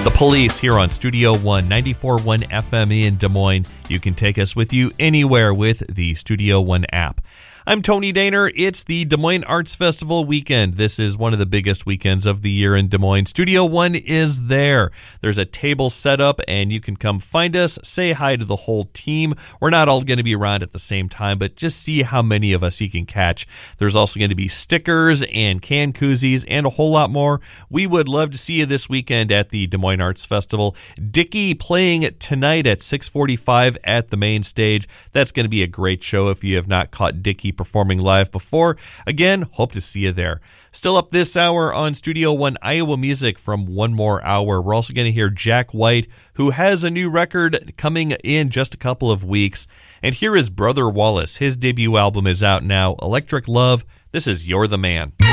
The Police here on Studio One, 94.1 FM in Des Moines. You can take us with you anywhere with the Studio One app. I'm Tony Daner. It's the Des Moines Arts Festival weekend. This is one of the biggest weekends of the year in Des Moines. Studio One is there. There's a table set up, and you can come find us, say hi to the whole team. We're not all going to be around at the same time, but just see how many of us you can catch. There's also going to be stickers and can koozies and a whole lot more. We would love to see you this weekend at the Des Moines Arts Festival. Dickie playing tonight at 6:45 at the main stage. That's going to be a great show if you have not caught Dickie performing live before. Again, hope to see you there. Still up this hour on Studio One Iowa Music from one more hour. We're also going to hear Jack White, who has a new record coming in just a couple of weeks. And here is Brother Wallace. His debut album is out now, Electric Love. This is You're the Man.